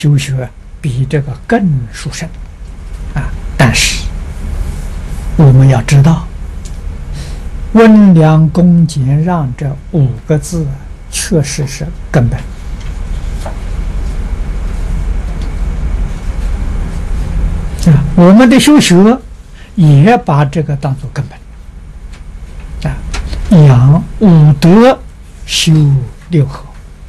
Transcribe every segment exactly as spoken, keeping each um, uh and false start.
修学比这个更殊胜啊！但是我们要知道，温良恭俭让这五个字确实是根本。啊，我们的修学也把这个当作根本啊，养五德，修六合。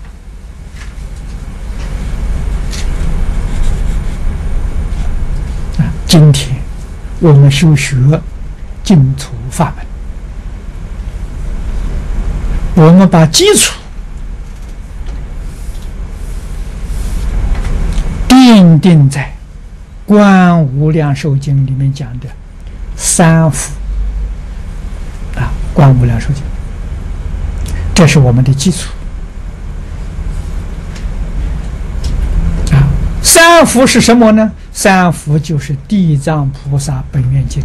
啊，今天我们修学净土法门，我们把基础奠定在《观无量寿经》里面讲的三福啊，《观无量寿经》，这是我们的基础啊。三福是什么呢？三福就是《地藏菩萨本愿经》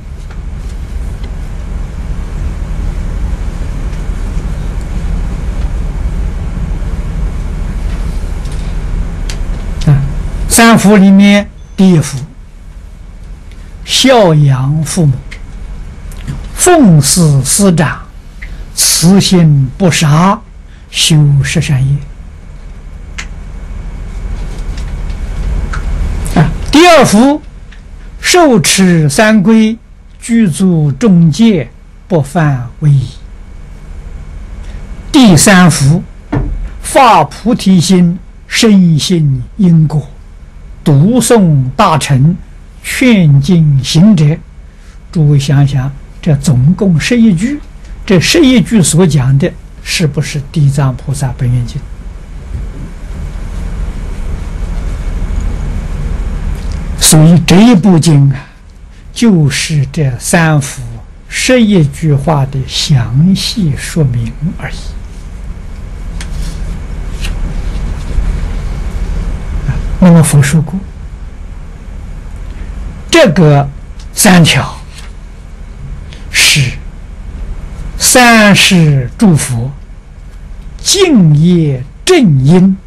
啊。三福里面，第一福，孝养父母，奉事师长，慈心不杀，修十善业。啊，第二福，受持三规，具足众戒，不犯违仪。第三福，发菩提心，深信因果，读诵大乘，劝进行者。诸位想想，这总共十一句，这十一句所讲的是不是地藏菩萨本愿经？所以这一部经啊，就是这三福十一句话的详细说明而已。那么佛说过，这个三条是三世诸佛敬业正因，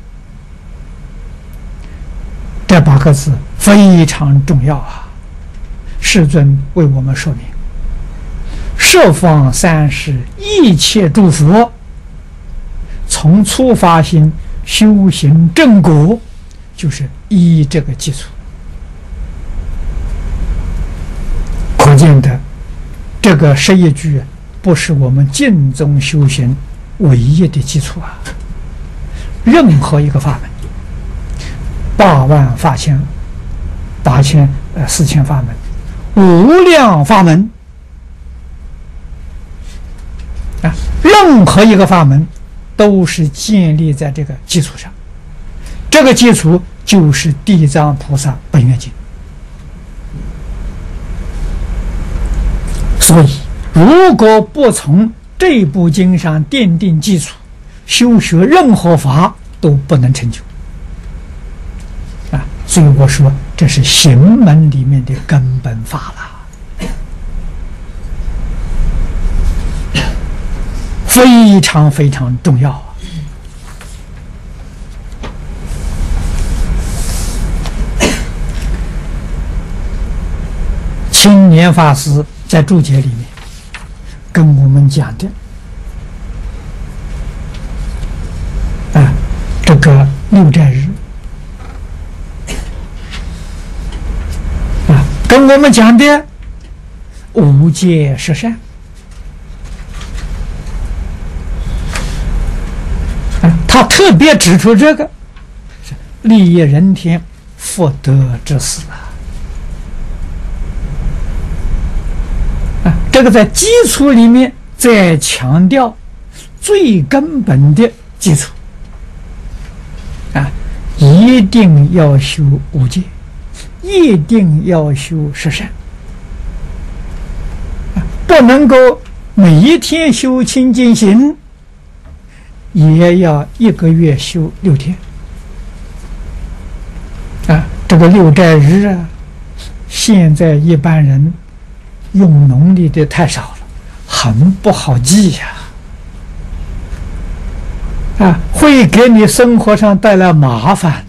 这八个字非常重要啊！世尊为我们说明，十方三世一切诸佛从初发心修行正果，就是依这个基础。可见的，这个十一句不是我们净宗修行唯一的基础啊！任何一个法门，八万法千、八千呃四千法门，无量法门啊，任何一个法门都是建立在这个基础上。这个基础就是地藏菩萨本愿经。所以，如果不从这部经上奠定基础，修学任何法都不能成就啊！所以我说，这是行门里面的根本法了，非常非常重要啊！青年法师在注解里面跟我们讲的啊，这个六斋日啊，跟我们讲的五戒十善啊，他特别指出这个是利益人天福德之事啊。这个在基础里面再强调最根本的基础啊，一定要修五戒，一定要修十善啊，不能够每一天修清净行，也要一个月修六天啊。这个六斋日啊，现在一般人用农历的太少了，很不好记呀！啊，会给你生活上带来麻烦。